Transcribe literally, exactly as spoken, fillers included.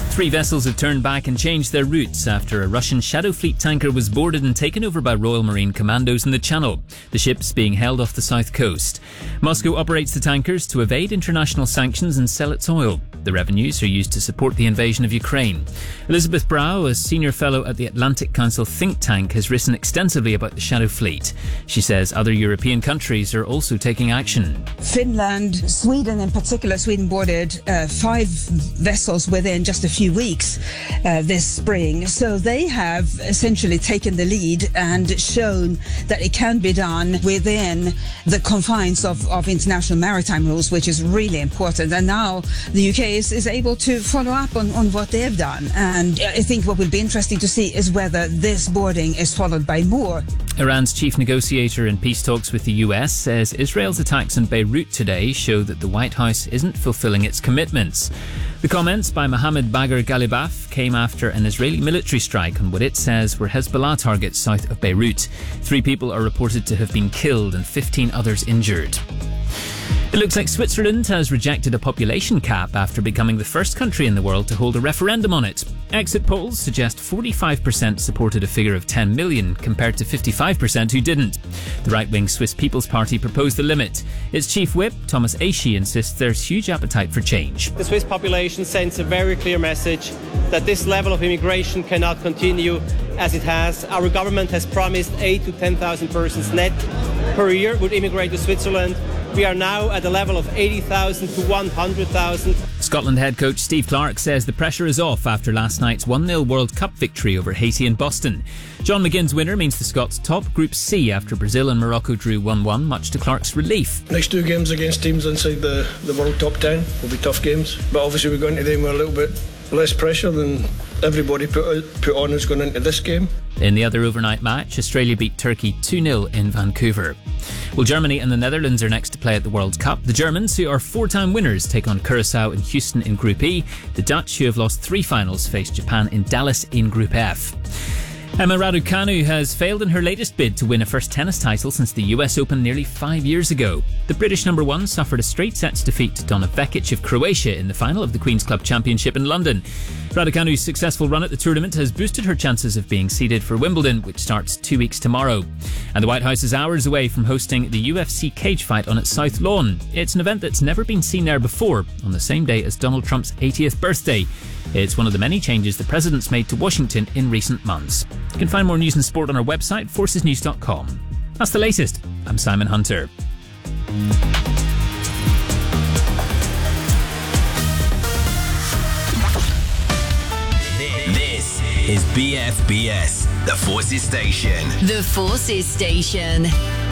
Three vessels have turned back and changed their routes after a Russian Shadow Fleet tanker was boarded and taken over by Royal Marine Commandos in the Channel. The ship's being held off the south coast. Moscow operates the tankers to evade international sanctions and sell its oil. The revenues are used to support the invasion of Ukraine. Elizabeth Brow, a senior fellow at the Atlantic Council think tank, has written extensively about the Shadow Fleet. She says other European countries are also taking action. Finland, Sweden in particular, Sweden boarded uh, five vessels within just a few weeks uh, this spring. So they have essentially taken the lead and shown that it can be done within the confines of, of international maritime rules, which is really important. And now the U K is, is able to follow up on, on what they've done. And I think what will be interesting to see is whether this boarding is followed by more. Iran's chief negotiator in peace talks with the U S says Israel's attacks on Beirut today show that the White House isn't fulfilling its commitments. The comments by Mohammed Bagher Ghalibaf came after an Israeli military strike on what it says were Hezbollah targets south of Beirut. Three people are reported to have been killed and fifteen others injured. It looks like Switzerland has rejected a population cap after becoming the first country in the world to hold a referendum on it. Exit polls suggest forty-five percent supported a figure of ten million compared to fifty-five percent who didn't. The right-wing Swiss People's Party proposed the limit. Its chief whip, Thomas Aishi, insists there's huge appetite for change. The Swiss population sends a very clear message that this level of immigration cannot continue as it has. Our government has promised eight to ten thousand persons net per year would immigrate to Switzerland. We are now at a level of eighty thousand to one hundred thousand. Scotland head coach Steve Clarke says the pressure is off after last night's one nil World Cup victory over Haiti and Boston. John McGinn's winner means the Scots top Group C after Brazil and Morocco drew one one, much to Clarke's relief. Next two games against teams inside the, the World Top ten will be tough games, but obviously we're going to them with a little bit less pressure than everybody put, put on is going into this game. In the other overnight match, Australia beat Turkey two nil in Vancouver. Well, Germany and the Netherlands are next to play at the World Cup. The Germans, who are four-time winners, take on Curaçao and Houston in Group E. The Dutch, who have lost three finals, face Japan in Dallas in Group F. Emma Raducanu has failed in her latest bid to win a first tennis title since the U S Open nearly five years ago. The British number one suffered a straight sets defeat to Donna Vekic of Croatia in the final of the Queen's Club Championship in London. Raducanu's successful run at the tournament has boosted her chances of being seeded for Wimbledon, which starts two weeks tomorrow. And the White House is hours away from hosting the U F C cage fight on its South Lawn. It's an event that's never been seen there before, on the same day as Donald Trump's eightieth birthday. It's one of the many changes the president's made to Washington in recent months. You can find more news and sport on our website, forces news dot com. That's the latest. I'm Simon Hunter. This is B F B S, the Forces Station. The Forces Station.